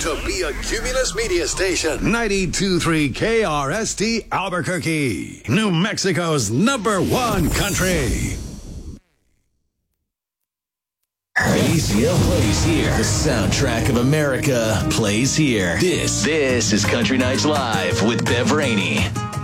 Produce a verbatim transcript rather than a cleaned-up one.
to be a Cumulus Media Station. ninety-two point three K R S T Albuquerque, New Mexico's number one country. A C L plays here. The soundtrack of America plays here. This, this is Country Nights Live with Bev Rainey.